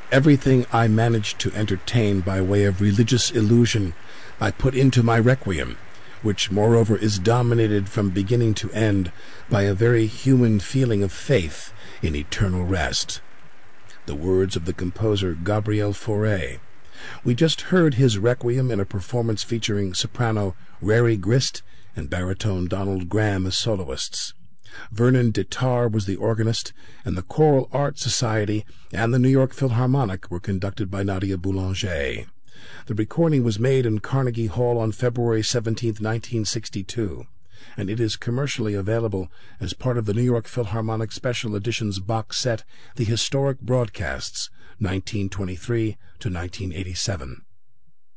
Everything I managed to entertain by way of religious illusion I put into my requiem, which moreover is dominated from beginning to end by a very human feeling of faith in eternal rest. The words of the composer Gabriel Fauré. We just heard his requiem in a performance featuring soprano Rari Grist and baritone Donald Graham as soloists. Vernon Dittar was the organist, and the Choral Art Society and the New York Philharmonic were conducted by Nadia Boulanger. The recording was made in Carnegie Hall on February 17, 1962, and it is commercially available as part of the New York Philharmonic Special Editions box set, The Historic Broadcasts, 1923 to 1987.